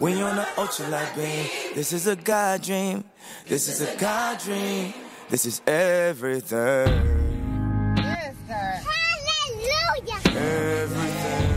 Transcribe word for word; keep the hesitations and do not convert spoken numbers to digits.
When you're on the ultralight beam, this is a God dream. This is a God dream. This is everything. Yes, sir. Hallelujah. Everything.